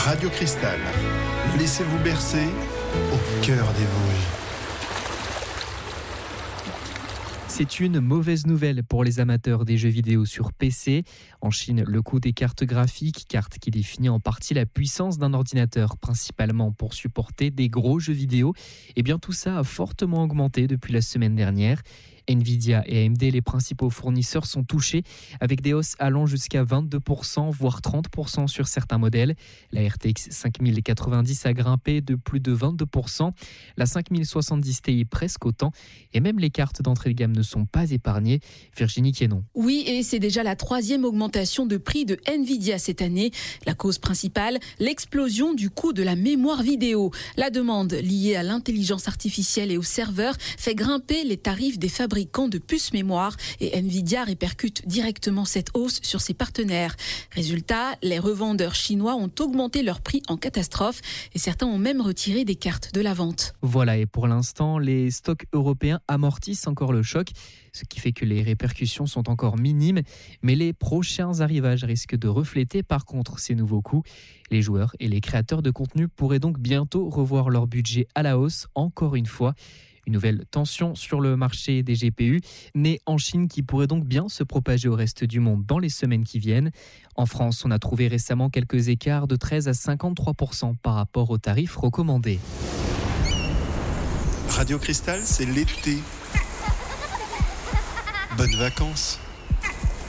Radio Cristal. Laissez-vous bercer au cœur des Vosges. C'est une mauvaise nouvelle pour les amateurs des jeux vidéo sur PC. En Chine, le coût des cartes graphiques, carte qui définit en partie la puissance d'un ordinateur, principalement pour supporter des gros jeux vidéo, eh bien tout ça a fortement augmenté depuis la semaine dernière. Nvidia et AMD, les principaux fournisseurs, sont touchés avec des hausses allant jusqu'à 22%, voire 30% sur certains modèles. La RTX 5090 a grimpé de plus de 22%, la 5070 Ti presque autant, et même les cartes d'entrée de gamme ne sont pas épargnées. Virginie Quénon. Oui, et c'est déjà la 3e augmentation de prix de Nvidia cette année. La cause principale, l'explosion du coût de la mémoire vidéo. La demande liée à l'intelligence artificielle et aux serveurs fait grimper les tarifs des fabricants de puces mémoire et Nvidia répercute directement cette hausse sur ses partenaires. Résultat, les revendeurs chinois ont augmenté leur prix en catastrophe et certains ont même retiré des cartes de la vente. Voilà, et pour l'instant, les stocks européens amortissent encore le choc, ce qui fait que les répercussions sont encore minimes, mais les prochains arrivages risquent de refléter par contre ces nouveaux coûts. Les joueurs et les créateurs de contenu pourraient donc bientôt revoir leur budget à la hausse, encore une fois. Une nouvelle tension sur le marché des GPU, née en Chine, qui pourrait donc bien se propager au reste du monde dans les semaines qui viennent. En France, on a trouvé récemment quelques écarts de 13 à 53% par rapport aux tarifs recommandés. Radio Cristal, c'est l'été. Bonnes vacances.